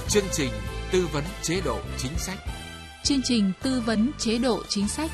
Chương trình tư vấn chế độ chính sách. Chương trình tư vấn chế độ chính sách.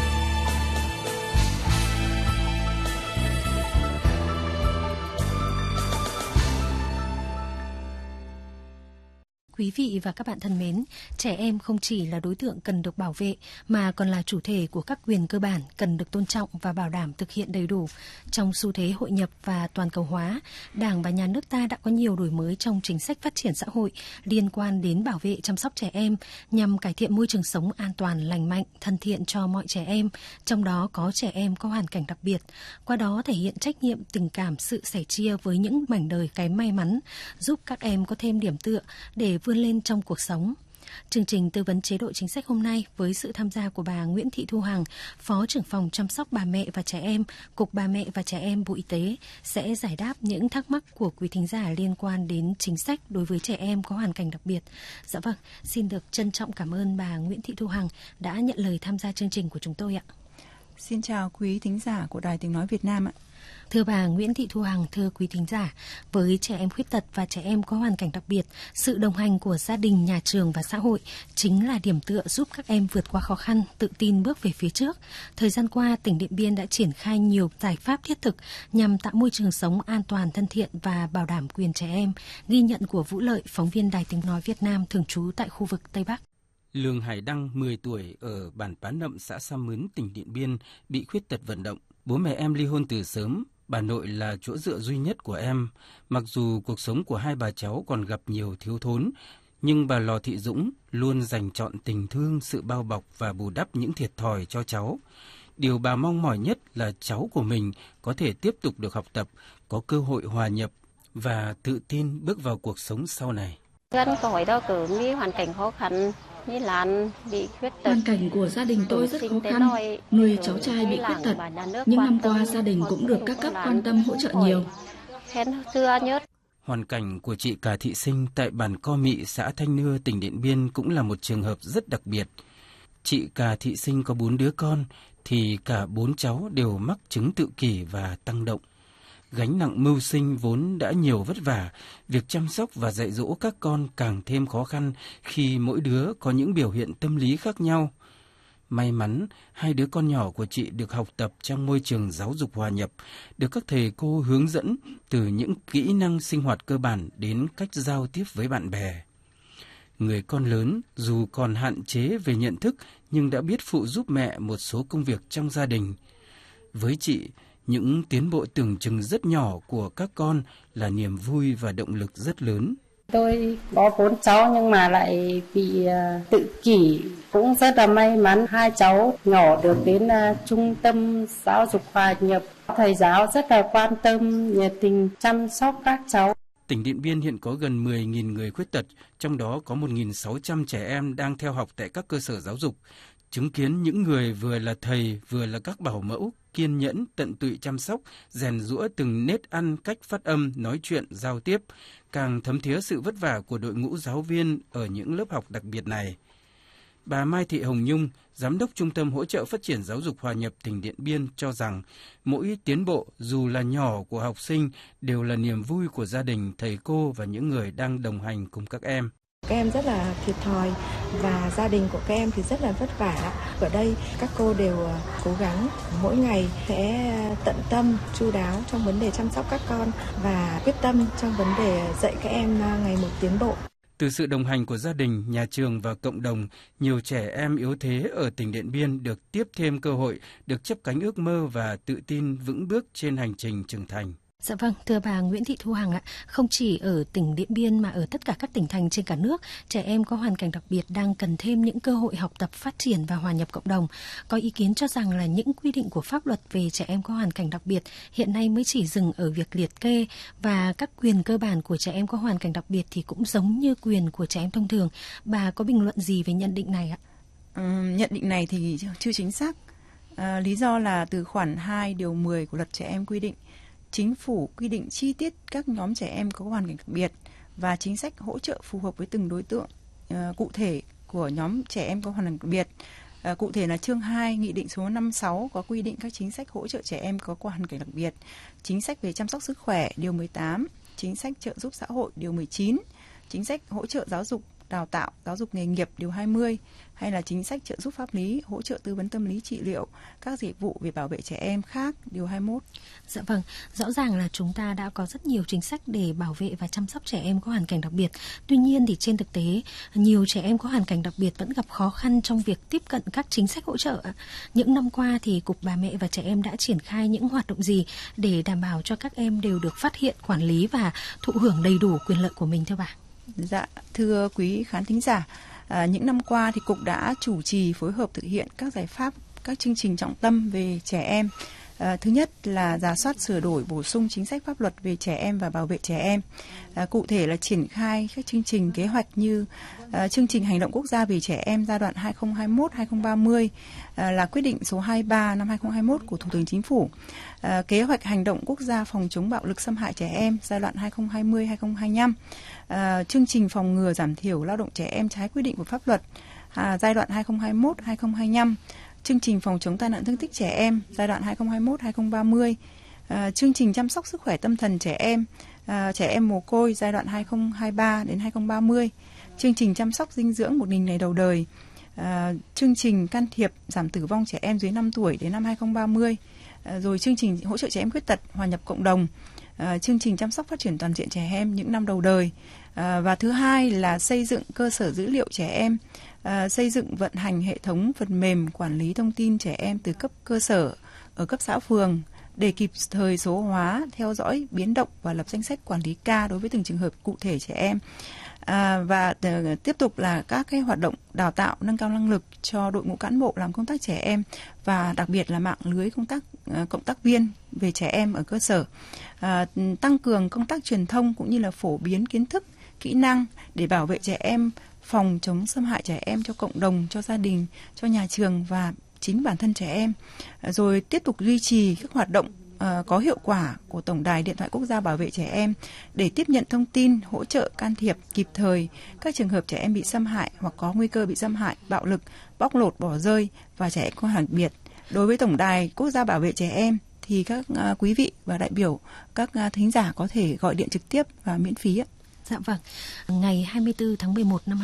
Quý vị và các bạn thân mến, trẻ em không chỉ là đối tượng cần được bảo vệ mà còn là chủ thể của các quyền cơ bản cần được tôn trọng và bảo đảm thực hiện đầy đủ. Trong xu thế hội nhập và toàn cầu hóa, Đảng và Nhà nước ta đã có nhiều đổi mới trong chính sách phát triển xã hội liên quan đến bảo vệ chăm sóc trẻ em nhằm cải thiện môi trường sống an toàn, lành mạnh, thân thiện cho mọi trẻ em, trong đó có trẻ em có hoàn cảnh đặc biệt. Qua đó thể hiện trách nhiệm, tình cảm, sự sẻ chia với những mảnh đời kém may mắn, giúp các em có thêm điểm tựa để vươn lên trong cuộc sống. Chương trình tư vấn chế độ chính sách hôm nay với sự tham gia của bà Nguyễn Thị Thu Hằng, Phó trưởng phòng chăm sóc bà mẹ và trẻ em, Cục Bà mẹ và Trẻ em Bộ Y tế sẽ giải đáp những thắc mắc của quý thính giả liên quan đến chính sách đối với trẻ em có hoàn cảnh đặc biệt. Dạ vâng, xin được trân trọng cảm ơn bà Nguyễn Thị Thu Hằng đã nhận lời tham gia chương trình của chúng tôi ạ. Xin chào quý thính giả của Đài Tiếng Nói Việt Nam ạ. Thưa bà Nguyễn Thị Thu Hằng, thưa quý thính giả, với trẻ em khuyết tật và trẻ em có hoàn cảnh đặc biệt, sự đồng hành của gia đình, nhà trường và xã hội chính là điểm tựa giúp các em vượt qua khó khăn, tự tin bước về phía trước. Thời gian qua, tỉnh Điện Biên đã triển khai nhiều giải pháp thiết thực nhằm tạo môi trường sống an toàn, thân thiện và bảo đảm quyền trẻ em. Ghi nhận của Vũ Lợi, phóng viên Đài Tiếng Nói Việt Nam thường trú tại khu vực Tây Bắc. Lương Hải Đăng, 10 tuổi, ở bản Pán Nậm, xã Sa Mướn, tỉnh Điện Biên, bị khuyết tật vận động. Bố mẹ em ly hôn từ sớm, bà nội là chỗ dựa duy nhất của em. Mặc dù cuộc sống của hai bà cháu còn gặp nhiều thiếu thốn, nhưng bà Lò Thị Dũng luôn dành trọn tình thương, sự bao bọc và bù đắp những thiệt thòi cho cháu. Điều bà mong mỏi nhất là cháu của mình có thể tiếp tục được học tập, có cơ hội hòa nhập và tự tin bước vào cuộc sống sau này. Hoàn cảnh khó khăn. Hoàn cảnh của gia đình tôi rất khó khăn, nuôi cháu trai bị khuyết tật, nhưng năm qua gia đình cũng được các cấp quan tâm hỗ trợ nhiều. Hoàn cảnh của chị Cà Thị Sinh tại bản Co Mị, xã Thanh Nưa, tỉnh Điện Biên cũng là một trường hợp rất đặc biệt. Chị Cà Thị Sinh có 4 đứa con, thì cả 4 cháu đều mắc chứng tự kỷ và tăng động. Gánh nặng mưu sinh vốn đã nhiều vất vả, việc chăm sóc và dạy dỗ các con càng thêm khó khăn khi mỗi đứa có những biểu hiện tâm lý khác nhau. May mắn, 2 đứa con nhỏ của chị được học tập trong môi trường giáo dục hòa nhập, được các thầy cô hướng dẫn từ những kỹ năng sinh hoạt cơ bản đến cách giao tiếp với bạn bè. Người con lớn dù còn hạn chế về nhận thức nhưng đã biết phụ giúp mẹ một số công việc trong gia đình. Với chị, những tiến bộ tưởng chừng rất nhỏ của các con là niềm vui và động lực rất lớn. Tôi có 4 cháu nhưng mà lại bị tự kỷ. Cũng rất là may mắn 2 cháu nhỏ được đến trung tâm giáo dục hòa nhập. Thầy giáo rất là quan tâm, nhiệt tình chăm sóc các cháu. Tỉnh Điện Biên hiện có gần 10.000 người khuyết tật, trong đó có 1.600 trẻ em đang theo học tại các cơ sở giáo dục. Chứng kiến những người vừa là thầy, vừa là các bảo mẫu, kiên nhẫn, tận tụy chăm sóc, rèn giũa từng nết ăn, cách phát âm, nói chuyện, giao tiếp, càng thấm thía sự vất vả của đội ngũ giáo viên ở những lớp học đặc biệt này. Bà Mai Thị Hồng Nhung, Giám đốc Trung tâm Hỗ trợ Phát triển Giáo dục Hòa nhập tỉnh Điện Biên cho rằng mỗi tiến bộ dù là nhỏ của học sinh đều là niềm vui của gia đình, thầy cô và những người đang đồng hành cùng các em. Các em rất là thiệt thòi và gia đình của các em thì rất là vất vả. Ở đây các cô đều cố gắng mỗi ngày sẽ tận tâm, chu đáo trong vấn đề chăm sóc các con và quyết tâm trong vấn đề dạy các em ngày một tiến bộ. Từ sự đồng hành của gia đình, nhà trường và cộng đồng, nhiều trẻ em yếu thế ở tỉnh Điện Biên được tiếp thêm cơ hội, được chắp cánh ước mơ và tự tin vững bước trên hành trình trưởng thành. Dạ vâng, thưa bà Nguyễn Thị Thu Hằng ạ, không chỉ ở tỉnh Điện Biên mà ở tất cả các tỉnh thành trên cả nước, trẻ em có hoàn cảnh đặc biệt đang cần thêm những cơ hội học tập, phát triển và hòa nhập cộng đồng. Có ý kiến cho rằng là những quy định của pháp luật về trẻ em có hoàn cảnh đặc biệt hiện nay mới chỉ dừng ở việc liệt kê, và các quyền cơ bản của trẻ em có hoàn cảnh đặc biệt thì cũng giống như quyền của trẻ em thông thường. Bà có bình luận gì về nhận định này ạ? Nhận định này thì chưa chính xác. Lý do là từ khoản 2 điều 10 của luật trẻ em quy định Chính phủ quy định chi tiết các nhóm trẻ em có hoàn cảnh đặc biệt và chính sách hỗ trợ phù hợp với từng đối tượng cụ thể của nhóm trẻ em có hoàn cảnh đặc biệt. Cụ thể là chương 2 Nghị định số 56 có quy định các chính sách hỗ trợ trẻ em có hoàn cảnh đặc biệt, chính sách về chăm sóc sức khỏe điều 18, chính sách trợ giúp xã hội điều 19, chính sách hỗ trợ giáo dục đào tạo, giáo dục nghề nghiệp điều 20, hay là chính sách trợ giúp pháp lý, hỗ trợ tư vấn tâm lý trị liệu, các dịch vụ về bảo vệ trẻ em khác điều 21. Dạ vâng, rõ ràng là chúng ta đã có rất nhiều chính sách để bảo vệ và chăm sóc trẻ em có hoàn cảnh đặc biệt. Tuy nhiên thì trên thực tế, nhiều trẻ em có hoàn cảnh đặc biệt vẫn gặp khó khăn trong việc tiếp cận các chính sách hỗ trợ. Những năm qua thì Cục Bà Mẹ và Trẻ Em đã triển khai những hoạt động gì để đảm bảo cho các em đều được phát hiện, quản lý và thụ hưởng đầy đủ quyền lợi của mình thưa bà? Dạ, thưa quý khán thính giả, những năm qua thì Cục đã chủ trì phối hợp thực hiện các giải pháp, các chương trình trọng tâm về trẻ em. Thứ nhất là rà soát sửa đổi bổ sung chính sách pháp luật về trẻ em và bảo vệ trẻ em. Cụ thể là triển khai các chương trình kế hoạch như chương trình hành động quốc gia về trẻ em giai đoạn 2021-2030 là quyết định số 23 năm 2021 của Thủ tướng Chính phủ. Kế hoạch hành động quốc gia phòng chống bạo lực xâm hại trẻ em giai đoạn 2020-2025. Chương trình phòng ngừa giảm thiểu lao động trẻ em trái quy định của pháp luật giai đoạn 2021-2025. Chương trình phòng chống tai nạn thương tích trẻ em giai đoạn 2021-2030, chương trình chăm sóc sức khỏe tâm thần trẻ em mồ côi giai đoạn 2023 đến 2030, chương trình chăm sóc dinh dưỡng 1000 ngày đầu đời, chương trình can thiệp giảm tử vong trẻ em dưới 5 tuổi đến năm 2030, rồi chương trình hỗ trợ trẻ em khuyết tật hòa nhập cộng đồng, chương trình chăm sóc phát triển toàn diện trẻ em những năm đầu đời. Và thứ hai là xây dựng cơ sở dữ liệu trẻ em, xây dựng vận hành hệ thống phần mềm quản lý thông tin trẻ em từ cấp cơ sở ở cấp xã phường để kịp thời số hóa, theo dõi biến động và lập danh sách quản lý ca đối với từng trường hợp cụ thể trẻ em. Và tiếp tục là các cái hoạt động đào tạo nâng cao năng lực cho đội ngũ cán bộ làm công tác trẻ em và đặc biệt là mạng lưới cộng tác viên về trẻ em ở cơ sở, tăng cường công tác truyền thông cũng như là phổ biến kiến thức, kỹ năng để bảo vệ trẻ em, phòng chống xâm hại trẻ em cho cộng đồng, cho gia đình, cho nhà trường và chính bản thân trẻ em. Rồi tiếp tục duy trì các hoạt động có hiệu quả của Tổng đài Điện thoại Quốc gia bảo vệ trẻ em để tiếp nhận thông tin, hỗ trợ can thiệp kịp thời các trường hợp trẻ em bị xâm hại hoặc có nguy cơ bị xâm hại, bạo lực, bóc lột, bỏ rơi và trẻ em có hoàn cảnh đặc biệt. Đối với Tổng đài Quốc gia bảo vệ trẻ em thì các quý vị và đại biểu, các thính giả có thể gọi điện trực tiếp và miễn phí ạ. Dạ vâng, ngày 24 tháng 11 năm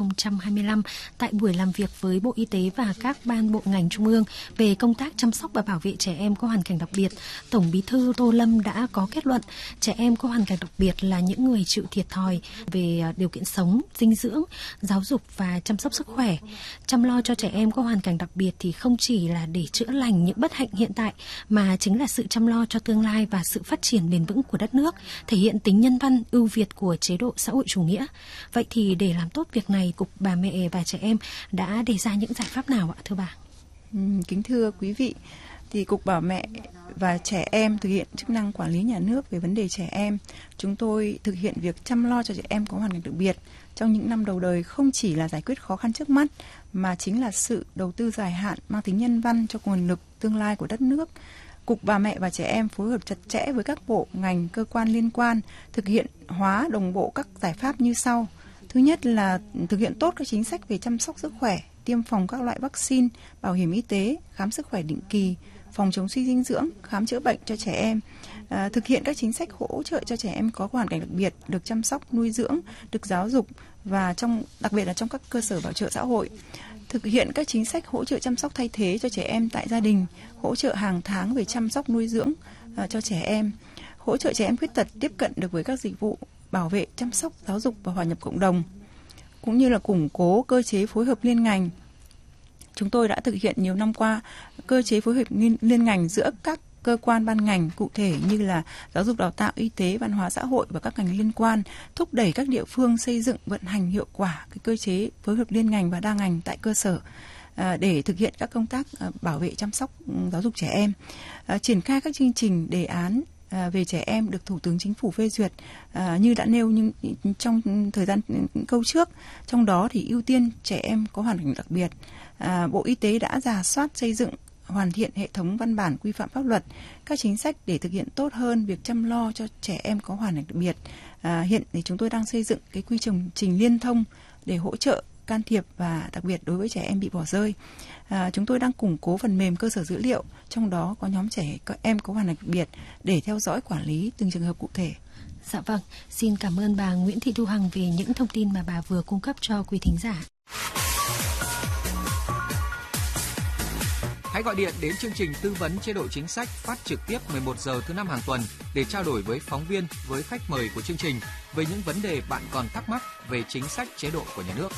2025, tại buổi làm việc với Bộ Y tế và các ban bộ ngành trung ương về công tác chăm sóc và bảo vệ trẻ em có hoàn cảnh đặc biệt, Tổng Bí thư Tô Lâm đã có kết luận trẻ em có hoàn cảnh đặc biệt là những người chịu thiệt thòi về điều kiện sống, dinh dưỡng, giáo dục và chăm sóc sức khỏe. Chăm lo cho trẻ em có hoàn cảnh đặc biệt thì không chỉ là để chữa lành những bất hạnh hiện tại mà chính là sự chăm lo cho tương lai và sự phát triển bền vững của đất nước, thể hiện tính nhân văn, ưu việt của chế độ xã hội chủ nghĩa. Vậy thì để làm tốt việc này, Cục Bà Mẹ và Trẻ Em đã đề ra những giải pháp nào ạ thưa bà? Kính thưa quý vị, thì Cục Bà Mẹ và Trẻ Em thực hiện chức năng quản lý nhà nước về vấn đề trẻ em. Chúng tôi thực hiện việc chăm lo cho trẻ em có hoàn cảnh đặc biệt trong những năm đầu đời không chỉ là giải quyết khó khăn trước mắt mà chính là sự đầu tư dài hạn mang tính nhân văn cho nguồn lực tương lai của đất nước. Cục Bà Mẹ và Trẻ Em phối hợp chặt chẽ với các bộ, ngành, cơ quan liên quan thực hiện hóa đồng bộ các giải pháp như sau. Thứ nhất là thực hiện tốt các chính sách về chăm sóc sức khỏe, tiêm phòng các loại vaccine, bảo hiểm y tế, khám sức khỏe định kỳ, phòng chống suy dinh dưỡng, khám chữa bệnh cho trẻ em. Thực hiện các chính sách hỗ trợ cho trẻ em có hoàn cảnh đặc biệt, được chăm sóc, nuôi dưỡng, được giáo dục và đặc biệt là trong các cơ sở bảo trợ xã hội. Thực hiện các chính sách hỗ trợ chăm sóc thay thế cho trẻ em tại gia đình, hỗ trợ hàng tháng về chăm sóc nuôi dưỡng cho trẻ em, hỗ trợ trẻ em khuyết tật tiếp cận được với các dịch vụ bảo vệ, chăm sóc, giáo dục và hòa nhập cộng đồng, cũng như là củng cố cơ chế phối hợp liên ngành. Chúng tôi đã thực hiện nhiều năm qua cơ chế phối hợp liên ngành giữa các cơ quan ban ngành cụ thể như là giáo dục đào tạo, y tế, văn hóa xã hội và các ngành liên quan, thúc đẩy các địa phương xây dựng vận hành hiệu quả cái cơ chế phối hợp liên ngành và đa ngành tại cơ sở để thực hiện các công tác bảo vệ, chăm sóc, giáo dục trẻ em, triển khai các chương trình đề án về trẻ em được Thủ tướng Chính phủ phê duyệt như đã nêu nhưng trong thời gian câu trước, trong đó thì ưu tiên trẻ em có hoàn cảnh đặc biệt. Bộ Y tế đã rà soát xây dựng hoàn thiện hệ thống văn bản quy phạm pháp luật, các chính sách để thực hiện tốt hơn việc chăm lo cho trẻ em có hoàn cảnh đặc biệt. Hiện thì chúng tôi đang xây dựng cái quy trình liên thông để hỗ trợ, can thiệp và đặc biệt đối với trẻ em bị bỏ rơi. Chúng tôi đang củng cố phần mềm cơ sở dữ liệu, trong đó có nhóm trẻ em có hoàn cảnh đặc biệt để theo dõi quản lý từng trường hợp cụ thể. Dạ vâng, xin cảm ơn bà Nguyễn Thị Thu Hằng về những thông tin mà bà vừa cung cấp cho quý thính giả. Hãy gọi điện đến chương trình tư vấn chế độ chính sách phát trực tiếp 11 giờ thứ 5 hàng tuần để trao đổi với phóng viên, với khách mời của chương trình về những vấn đề bạn còn thắc mắc về chính sách chế độ của nhà nước.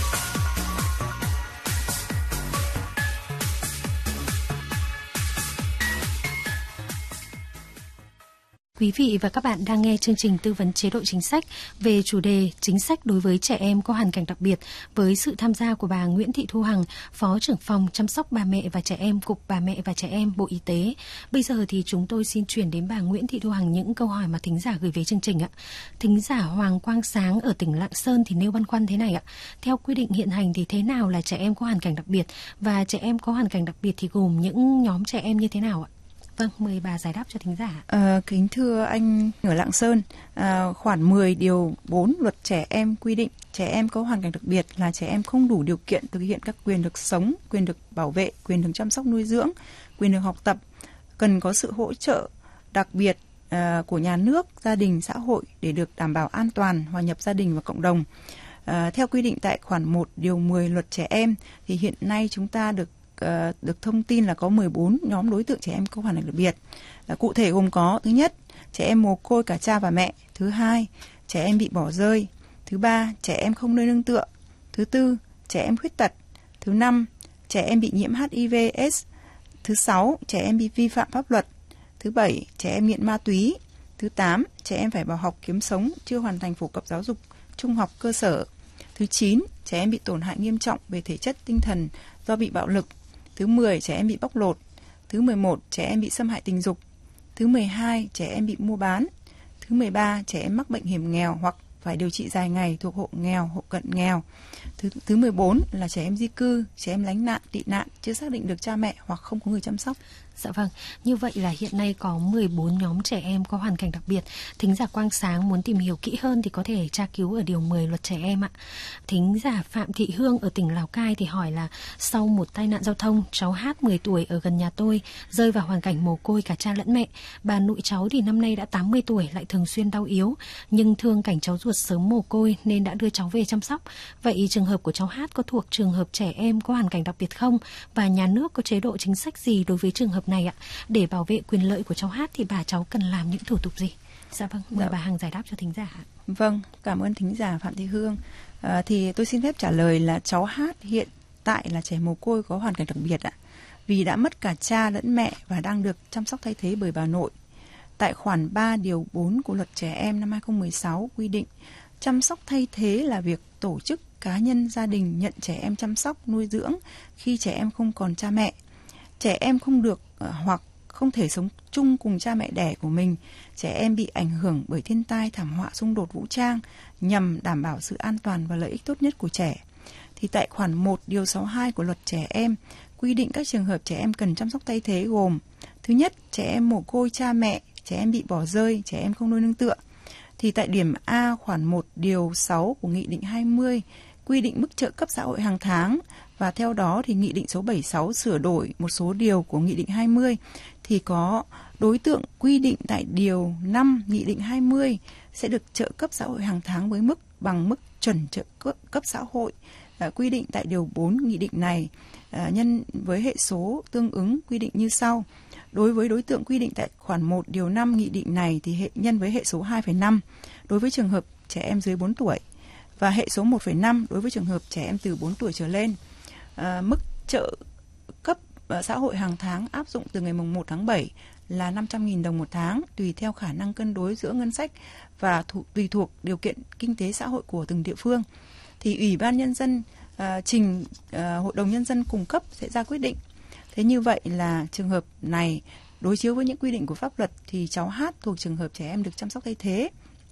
Quý vị và các bạn đang nghe chương trình tư vấn chế độ chính sách về chủ đề chính sách đối với trẻ em có hoàn cảnh đặc biệt với sự tham gia của bà Nguyễn Thị Thu Hằng, Phó trưởng phòng chăm sóc bà mẹ và trẻ em, Cục Bà mẹ và Trẻ em, Bộ Y tế. Bây giờ thì chúng tôi xin chuyển đến bà Nguyễn Thị Thu Hằng những câu hỏi mà thính giả gửi về chương trình ạ. Thính giả Hoàng Quang Sáng ở tỉnh Lạng Sơn thì nêu băn khoăn thế này ạ. Theo quy định hiện hành thì thế nào là trẻ em có hoàn cảnh đặc biệt, và trẻ em có hoàn cảnh đặc biệt thì gồm những nhóm trẻ em như thế nào ạ? Vâng, mời bà giải đáp cho thính giả. Kính thưa anh ở Lạng Sơn, khoản 10 điều 4 luật trẻ em quy định trẻ em có hoàn cảnh đặc biệt là trẻ em không đủ điều kiện thực hiện các quyền được sống, quyền được bảo vệ, quyền được chăm sóc nuôi dưỡng, quyền được học tập, cần có sự hỗ trợ đặc biệt của nhà nước, gia đình, xã hội để được đảm bảo an toàn, hòa nhập gia đình và cộng đồng. Theo quy định tại khoản 1 điều 10 luật trẻ em thì hiện nay chúng ta được thông tin là có 14 nhóm đối tượng trẻ em có hoàn cảnh đặc biệt. Cụ thể gồm có: thứ nhất, trẻ em mồ côi cả cha và mẹ; thứ hai, trẻ em bị bỏ rơi; thứ ba, trẻ em không nơi nương tựa; thứ tư, trẻ em khuyết tật; thứ năm, trẻ em bị nhiễm HIV/AIDS; thứ sáu, trẻ em bị vi phạm pháp luật; thứ bảy, trẻ em nghiện ma túy; thứ 8, trẻ em phải vào học kiếm sống, chưa hoàn thành phổ cập giáo dục trung học cơ sở; thứ 9, trẻ em bị tổn hại nghiêm trọng về thể chất tinh thần do bị bạo lực; thứ 10, trẻ em bị bóc lột; thứ 11, trẻ em bị xâm hại tình dục; thứ 12, trẻ em bị mua bán; thứ 13, trẻ em mắc bệnh hiểm nghèo hoặc phải điều trị dài ngày thuộc hộ nghèo, hộ cận nghèo; thứ 14 là trẻ em di cư, trẻ em lánh nạn, tị nạn, chưa xác định được cha mẹ hoặc không có người chăm sóc. Dạ vâng, như vậy là hiện nay có 14 nhóm trẻ em có hoàn cảnh đặc biệt. Thính giả Quang Sáng muốn tìm hiểu kỹ hơn thì có thể tra cứu ở điều 10 luật trẻ em ạ. Thính giả Phạm Thị Hương ở tỉnh Lào Cai thì hỏi là sau một tai nạn giao thông, cháu Hát 10 tuổi ở gần nhà tôi rơi vào hoàn cảnh mồ côi cả cha lẫn mẹ. Bà nội cháu thì năm nay đã 80 tuổi, lại thường xuyên đau yếu, nhưng thương cảnh cháu ruột sớm mồ côi nên đã đưa cháu về chăm sóc. Vậy trường hợp của cháu Hát có thuộc trường hợp trẻ em có hoàn cảnh đặc biệt không? Và nhà nước có chế độ chính sách gì đối với trường hợp này ạ? Để bảo vệ quyền lợi của cháu Hát thì bà cháu cần làm những thủ tục gì? Dạ vâng, mời bà Hằng giải đáp cho thính giả. Vâng, cảm ơn thính giả Phạm Thị Hương. Thì tôi xin phép trả lời là cháu Hát hiện tại là trẻ mồ côi có hoàn cảnh đặc biệt ạ, vì đã mất cả cha lẫn mẹ và đang được chăm sóc thay thế bởi bà nội. Tại khoản 3 điều 4 của luật trẻ em năm 2016 quy định chăm sóc thay thế là việc tổ chức, cá nhân, gia đình nhận trẻ em chăm sóc, nuôi dưỡng khi trẻ em không còn cha mẹ. Trẻ em không được hoặc không thể sống chung cùng cha mẹ đẻ của mình, trẻ em bị ảnh hưởng bởi thiên tai, thảm họa, xung đột vũ trang nhằm đảm bảo sự an toàn và lợi ích tốt nhất của trẻ. Thì tại khoản 1 điều 62 của luật trẻ em quy định các trường hợp trẻ em cần chăm sóc thay thế gồm: thứ nhất, trẻ em mồ côi cha mẹ, trẻ em bị bỏ rơi, trẻ em không nơi nương tựa. Thì tại điểm A khoản 1 điều 6 của Nghị định 20 quy định mức trợ cấp xã hội hàng tháng, và theo đó thì Nghị định số 76 sửa đổi một số điều của Nghị định 20 thì có đối tượng quy định tại điều 5 Nghị định 20 sẽ được trợ cấp xã hội hàng tháng với mức bằng mức chuẩn trợ cấp xã hội quy định tại điều 4 Nghị định này, nhân với hệ số tương ứng quy định như sau. Đối với đối tượng quy định tại khoản 1 điều 5 Nghị định này thì nhân với hệ số 2,5 đối với trường hợp trẻ em dưới 4 tuổi và hệ số 1,5 đối với trường hợp trẻ em từ 4 tuổi trở lên. Mức trợ cấp xã hội hàng tháng áp dụng từ ngày 1 tháng 7 là 500.000 đồng một tháng, tùy theo khả năng cân đối giữa ngân sách và tùy thuộc điều kiện kinh tế xã hội của từng địa phương. Thì Ủy ban Nhân dân trình Hội đồng Nhân dân cung cấp sẽ ra quyết định. Thế như vậy là trường hợp này đối chiếu với những quy định của pháp luật thì cháu Hát thuộc trường hợp trẻ em được chăm sóc thay thế.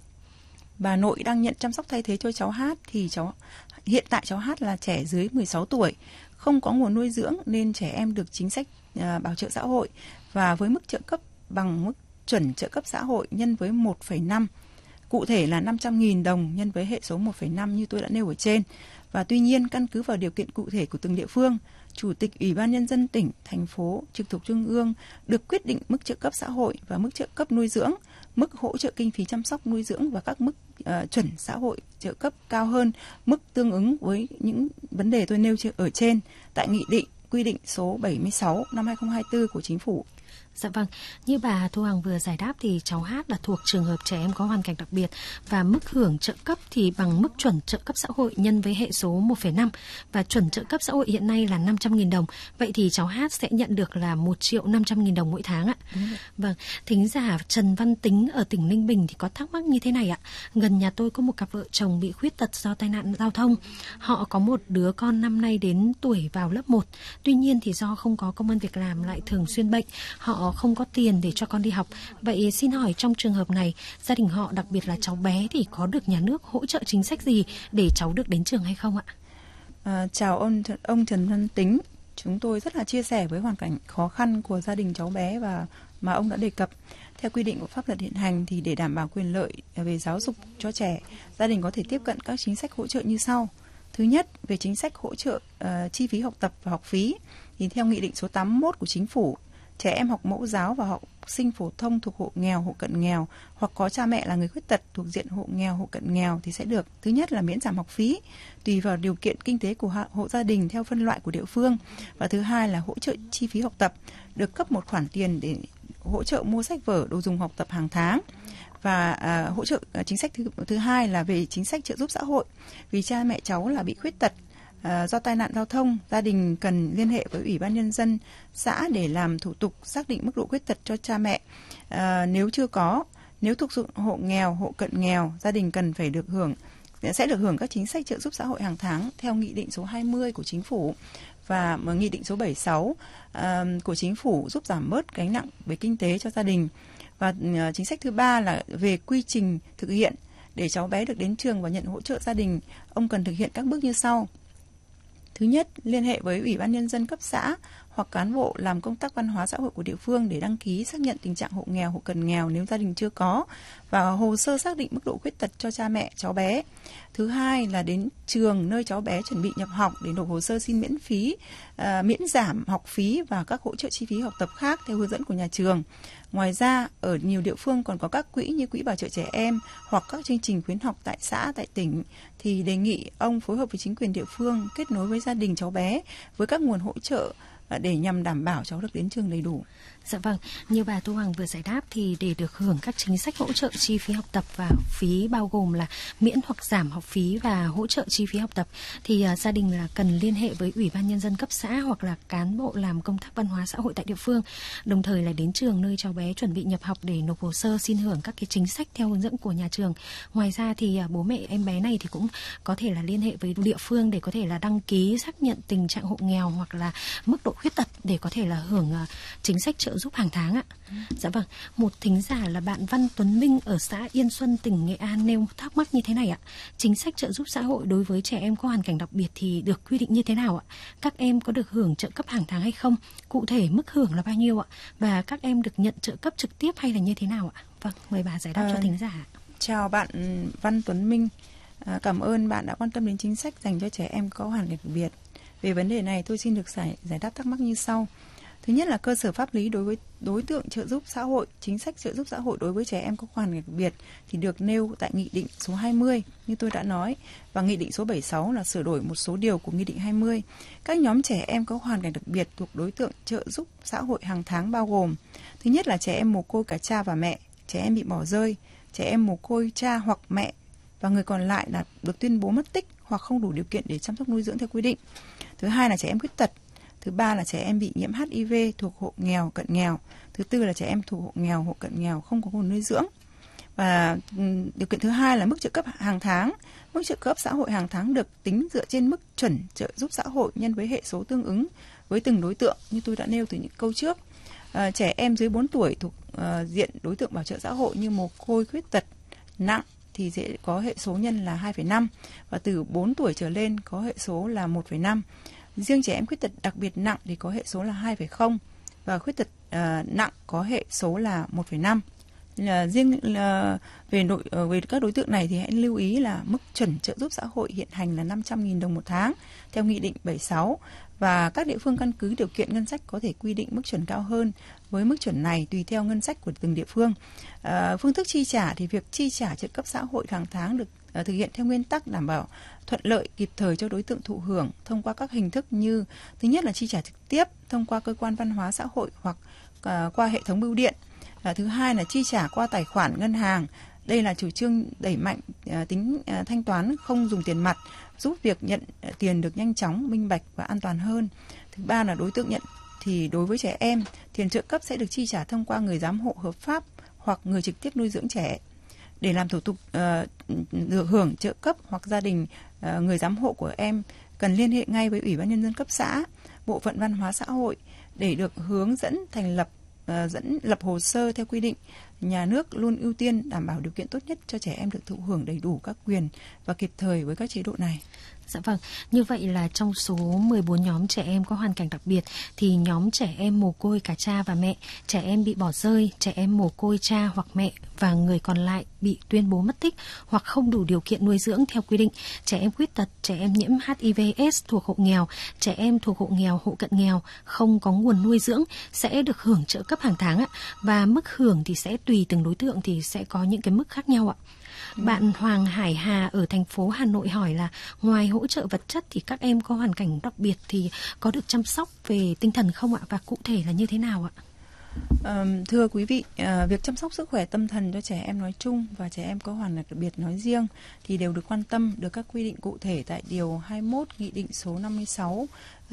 Bà nội đang nhận chăm sóc thay thế cho cháu Hát thì hiện tại cháu Hát là trẻ dưới 16 tuổi, không có nguồn nuôi dưỡng nên trẻ em được chính sách bảo trợ xã hội và với mức trợ cấp bằng mức chuẩn trợ cấp xã hội nhân với 1,5. Cụ thể là 500.000 đồng nhân với hệ số 1,5 như tôi đã nêu ở trên. Và tuy nhiên căn cứ vào điều kiện cụ thể của từng địa phương, Chủ tịch Ủy ban Nhân dân tỉnh, thành phố trực thuộc Trung ương được quyết định mức trợ cấp xã hội và mức trợ cấp nuôi dưỡng mức hỗ trợ kinh phí chăm sóc nuôi dưỡng và các mức chuẩn xã hội trợ cấp cao hơn mức tương ứng với những vấn đề tôi nêu ở trên tại Nghị định quy định số 76 năm 2024 của Chính phủ. Dạ vâng, như bà Thu Hằng vừa giải đáp thì cháu Hát là thuộc trường hợp trẻ em có hoàn cảnh đặc biệt và mức hưởng trợ cấp thì bằng mức chuẩn trợ cấp xã hội nhân với hệ số 1,5 và chuẩn trợ cấp xã hội hiện nay là 500.000 đồng. Vậy thì cháu Hát sẽ nhận được là 1.500.000 đồng mỗi tháng ạ. Vâng, thính giả Trần Văn Tính ở tỉnh Ninh Bình thì có thắc mắc như thế này ạ. Gần nhà tôi có một cặp vợ chồng bị khuyết tật do tai nạn giao thông. Họ có một đứa con năm nay đến tuổi vào lớp 1. Tuy nhiên thì do không có công ăn việc làm lại thường xuyên bệnh, họ không có tiền để cho con đi học. Vậy xin hỏi trong trường hợp này, gia đình họ đặc biệt là cháu bé thì có được nhà nước hỗ trợ chính sách gì để cháu được đến trường hay không ạ? Chào ông Trần Văn Tính. Chúng tôi rất là chia sẻ với hoàn cảnh khó khăn của gia đình cháu bé và mà ông đã đề cập. Theo quy định của pháp luật hiện hành thì để đảm bảo quyền lợi về giáo dục cho trẻ, gia đình có thể tiếp cận các chính sách hỗ trợ như sau. Thứ nhất, về chính sách hỗ trợ chi phí học tập và học phí thì theo Nghị định số 81 của Chính phủ, trẻ em học mẫu giáo và học sinh phổ thông thuộc hộ nghèo, hộ cận nghèo hoặc có cha mẹ là người khuyết tật thuộc diện hộ nghèo, hộ cận nghèo thì sẽ được thứ nhất là miễn giảm học phí tùy vào điều kiện kinh tế của hộ gia đình theo phân loại của địa phương, và thứ hai là hỗ trợ chi phí học tập, được cấp một khoản tiền để hỗ trợ mua sách vở, đồ dùng học tập hàng tháng. Và hỗ trợ chính sách thứ hai là về chính sách trợ giúp xã hội, vì cha mẹ cháu là bị khuyết tật do tai nạn giao thông, gia đình cần liên hệ với Ủy ban Nhân dân xã để làm thủ tục xác định mức độ khuyết tật cho cha mẹ. Nếu thuộc diện hộ nghèo, hộ cận nghèo, gia đình cần phải sẽ được hưởng các chính sách trợ giúp xã hội hàng tháng theo Nghị định số 20 của Chính phủ và Nghị định số 76 của Chính phủ giúp giảm bớt gánh nặng về kinh tế cho gia đình. Và chính sách thứ ba là về quy trình thực hiện. Để cháu bé được đến trường và nhận hỗ trợ gia đình, ông cần thực hiện các bước như sau. Thứ nhất, liên hệ với Ủy ban Nhân dân cấp xã hoặc cán bộ làm công tác văn hóa xã hội của địa phương để đăng ký xác nhận tình trạng hộ nghèo, hộ cận nghèo nếu gia đình chưa có, và hồ sơ xác định mức độ khuyết tật cho cha mẹ cháu bé. Thứ hai là đến trường nơi cháu bé chuẩn bị nhập học để nộp hồ sơ xin miễn giảm học phí và các hỗ trợ chi phí học tập khác theo hướng dẫn của nhà trường. Ngoài ra, ở nhiều địa phương còn có các quỹ như Quỹ Bảo trợ Trẻ Em hoặc các chương trình khuyến học tại xã, tại tỉnh, thì đề nghị ông phối hợp với chính quyền địa phương kết nối với gia đình cháu bé với các nguồn hỗ trợ để nhằm đảm bảo cháu được đến trường đầy đủ. Dạ vâng, như bà Thu Hằng vừa giải đáp thì để được hưởng các chính sách hỗ trợ chi phí học tập và học phí bao gồm là miễn hoặc giảm học phí và hỗ trợ chi phí học tập thì gia đình là cần liên hệ với Ủy ban Nhân dân cấp xã hoặc là cán bộ làm công tác văn hóa xã hội tại địa phương, đồng thời là đến trường nơi cháu bé chuẩn bị nhập học để nộp hồ sơ xin hưởng các cái chính sách theo hướng dẫn của nhà trường. Ngoài ra thì bố mẹ em bé này thì cũng có thể là liên hệ với địa phương để có thể là đăng ký xác nhận tình trạng hộ nghèo hoặc là mức độ khuyết tật để có thể là hưởng chính sách trợ giúp hàng tháng ạ. Dạ vâng, một thính giả là bạn Văn Tuấn Minh ở xã Yên Xuân, tỉnh Nghệ An nêu thắc mắc như thế này ạ. Chính sách trợ giúp xã hội đối với trẻ em có hoàn cảnh đặc biệt thì được quy định như thế nào ạ? Các em có được hưởng trợ cấp hàng tháng hay không? Cụ thể mức hưởng là bao nhiêu ạ? Và các em được nhận trợ cấp trực tiếp hay là như thế nào ạ? Vâng, mời bà giải đáp cho thính giả. Chào bạn Văn Tuấn Minh. Cảm ơn bạn đã quan tâm đến chính sách dành cho trẻ em có hoàn cảnh đặc biệt. Về vấn đề này tôi xin được giải đáp thắc mắc như sau. Thứ nhất là cơ sở pháp lý đối với đối tượng trợ giúp xã hội, chính sách trợ giúp xã hội đối với trẻ em có hoàn cảnh đặc biệt thì được nêu tại Nghị định số 20 như tôi đã nói, và Nghị định số 76 là sửa đổi một số điều của Nghị định 20. Các nhóm trẻ em có hoàn cảnh đặc biệt thuộc đối tượng trợ giúp xã hội hàng tháng bao gồm: thứ nhất là trẻ em mồ côi cả cha và mẹ, trẻ em bị bỏ rơi, trẻ em mồ côi cha hoặc mẹ và người còn lại là được tuyên bố mất tích hoặc không đủ điều kiện để chăm sóc nuôi dưỡng theo quy định. Thứ hai là trẻ em khuyết tật. Thứ ba là trẻ em bị nhiễm HIV thuộc hộ nghèo, cận nghèo. Thứ tư là trẻ em thuộc hộ nghèo, hộ cận nghèo không có nguồn nuôi dưỡng. Và điều kiện thứ hai là mức trợ cấp hàng tháng. Mức trợ cấp xã hội hàng tháng được tính dựa trên mức chuẩn trợ giúp xã hội nhân với hệ số tương ứng với từng đối tượng như tôi đã nêu từ những câu trước. Trẻ em dưới 4 tuổi thuộc diện đối tượng bảo trợ xã hội như mồ côi, khuyết tật nặng thì sẽ có hệ số nhân là 2,5 và từ 4 tuổi trở lên có hệ số là 1,5. Riêng trẻ em khuyết tật đặc biệt nặng thì có hệ số là 2,0 và khuyết tật nặng có hệ số là 1,5. Riêng về các đối tượng này thì hãy lưu ý là mức chuẩn trợ giúp xã hội hiện hành là 500.000 đồng một tháng theo Nghị định 76, và các địa phương căn cứ điều kiện ngân sách có thể quy định mức chuẩn cao hơn với mức chuẩn này tùy theo ngân sách của từng địa phương. Phương thức chi trả thì việc chi trả trợ cấp xã hội hàng tháng được thực hiện theo nguyên tắc đảm bảo thuận lợi kịp thời cho đối tượng thụ hưởng thông qua các hình thức như: thứ nhất là chi trả trực tiếp thông qua cơ quan văn hóa xã hội hoặc qua hệ thống bưu điện. Thứ hai là chi trả qua tài khoản ngân hàng. Đây là chủ trương đẩy mạnh tính thanh toán không dùng tiền mặt, giúp việc nhận tiền được nhanh chóng, minh bạch và an toàn hơn. Thứ ba là đối tượng nhận thì đối với trẻ em, tiền trợ cấp sẽ được chi trả thông qua người giám hộ hợp pháp hoặc người trực tiếp nuôi dưỡng trẻ. Để làm thủ tục được hưởng trợ cấp hoặc gia đình người giám hộ của em cần liên hệ ngay với Ủy ban Nhân dân cấp xã, Bộ phận Văn hóa xã hội để được hướng dẫn lập hồ sơ theo quy định. Nhà nước luôn ưu tiên đảm bảo điều kiện tốt nhất cho trẻ em được thụ hưởng đầy đủ các quyền và kịp thời với các chế độ này. Dạ vâng, như vậy là trong số 14 nhóm trẻ em có hoàn cảnh đặc biệt thì nhóm trẻ em mồ côi cả cha và mẹ, trẻ em bị bỏ rơi, trẻ em mồ côi cha hoặc mẹ và người còn lại bị tuyên bố mất tích hoặc không đủ điều kiện nuôi dưỡng theo quy định, trẻ em khuyết tật, trẻ em nhiễm HIV/AIDS thuộc hộ nghèo, trẻ em thuộc hộ nghèo, hộ cận nghèo không có nguồn nuôi dưỡng sẽ được hưởng trợ cấp hàng tháng ạ, và mức hưởng thì sẽ tùy từng đối tượng thì sẽ có những cái mức khác nhau ạ. Bạn Hoàng Hải Hà ở thành phố Hà Nội hỏi là ngoài hỗ trợ vật chất thì các em có hoàn cảnh đặc biệt thì có được chăm sóc về tinh thần không ạ, và cụ thể là như thế nào ạ? Thưa quý vị, việc chăm sóc sức khỏe tâm thần cho trẻ em nói chung và trẻ em có hoàn cảnh đặc biệt nói riêng thì đều được quan tâm, được các quy định cụ thể tại Điều 21 Nghị định số 56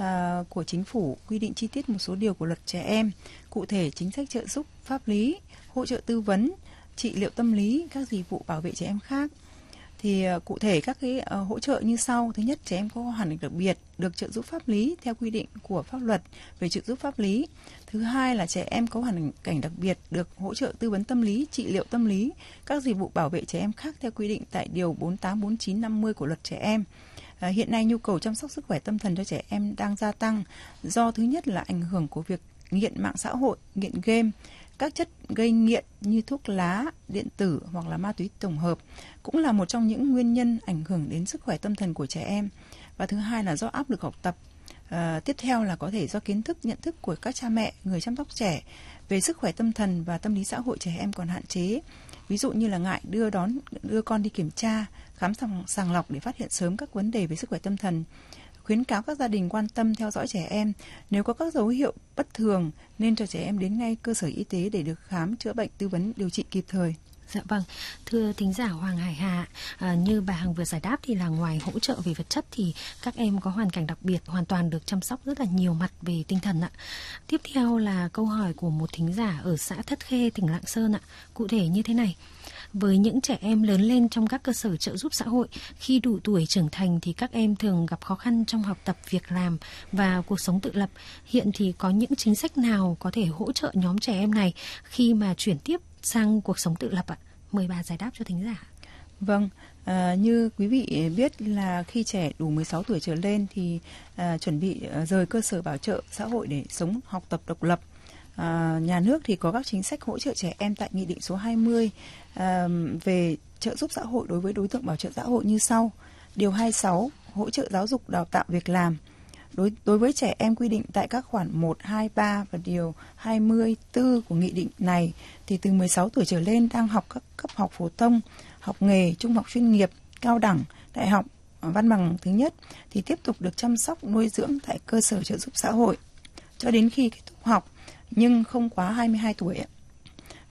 của Chính phủ, quy định chi tiết một số điều của Luật Trẻ Em, cụ thể chính sách trợ giúp pháp lý, hỗ trợ tư vấn, trị liệu tâm lý, các dịch vụ bảo vệ trẻ em khác. Thì cụ thể các cái hỗ trợ như sau. Thứ nhất, trẻ em có hoàn cảnh đặc biệt được trợ giúp pháp lý theo quy định của pháp luật về trợ giúp pháp lý. Thứ hai là trẻ em có hoàn cảnh đặc biệt được hỗ trợ tư vấn tâm lý, trị liệu tâm lý, các dịch vụ bảo vệ trẻ em khác theo quy định tại Điều 48, 49, 50 của Luật Trẻ Em. Hiện nay nhu cầu chăm sóc sức khỏe tâm thần cho trẻ em đang gia tăng do thứ nhất là ảnh hưởng của việc nghiện mạng xã hội, nghiện game, các chất gây nghiện như thuốc lá, điện tử hoặc là ma túy tổng hợp cũng là một trong những nguyên nhân ảnh hưởng đến sức khỏe tâm thần của trẻ em. Và thứ hai là do áp lực học tập. Tiếp theo là có thể do kiến thức, nhận thức của các cha mẹ, người chăm sóc trẻ về sức khỏe tâm thần và tâm lý xã hội trẻ em còn hạn chế. Ví dụ như là ngại đưa con đi kiểm tra, khám sàng lọc để phát hiện sớm các vấn đề về sức khỏe tâm thần. Khuyến cáo các gia đình quan tâm theo dõi trẻ em. Nếu có các dấu hiệu bất thường nên cho trẻ em đến ngay cơ sở y tế để được khám, chữa bệnh, tư vấn, điều trị kịp thời. Dạ vâng, thưa thính giả Hoàng Hải Hà, như bà Hằng vừa giải đáp thì là ngoài hỗ trợ về vật chất thì các em có hoàn cảnh đặc biệt hoàn toàn được chăm sóc rất là nhiều mặt về tinh thần ạ. Tiếp theo là câu hỏi của một thính giả ở xã Thất Khê, tỉnh Lạng Sơn ạ. Cụ thể như thế này: với những trẻ em lớn lên trong các cơ sở trợ giúp xã hội, khi đủ tuổi trưởng thành thì các em thường gặp khó khăn trong học tập, việc làm và cuộc sống tự lập. Hiện thì có những chính sách nào có thể hỗ trợ nhóm trẻ em này khi mà chuyển tiếp sang cuộc sống tự lập ạ? Mời bà giải đáp cho thính giả. Vâng, như quý vị biết là khi trẻ đủ 16 tuổi trở lên thì chuẩn bị rời cơ sở bảo trợ xã hội để sống học tập độc lập. Nhà nước thì có các chính sách hỗ trợ trẻ em tại Nghị định số 20 về trợ giúp xã hội đối với đối tượng bảo trợ xã hội như sau. Điều 26, hỗ trợ giáo dục đào tạo việc làm. Đối với trẻ em quy định tại các khoản 1, 2, 3 và điều 24 của nghị định này thì từ 16 tuổi trở lên đang học các cấp học phổ thông, học nghề, trung học chuyên nghiệp, cao đẳng, đại học, văn bằng thứ nhất thì tiếp tục được chăm sóc nuôi dưỡng tại cơ sở trợ giúp xã hội cho đến khi kết thúc học nhưng không quá 22 tuổi.